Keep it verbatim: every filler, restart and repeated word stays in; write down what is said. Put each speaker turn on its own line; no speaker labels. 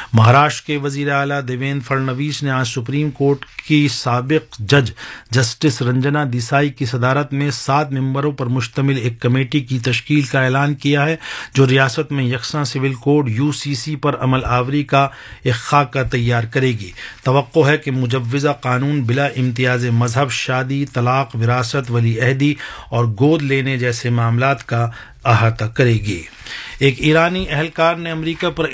महाराष्ट्र के वजीर आला देवेंद्र फडणवीस ने आज सुप्रीम कोर्ट की साबिक जज जस्टिस रंजना देसाई की सदारत में सात मेंबरों पर मुश्तमिल एक कमेटी की तश्कील का ऐलान किया है, जो रियासत में यकसा सिविल कोड यूसीसी पर अमल आवरी का एक खाका तैयार करेगी। तवक्को है कि मुजव्वज़ा कानून बिला इम्तियाज मजहब शादी, तलाक, विरासत, वली अहदी और गोद लेने जैसे मामलात का अहाता करेगी। एक ईरानी एहलकार ने अमरीका पर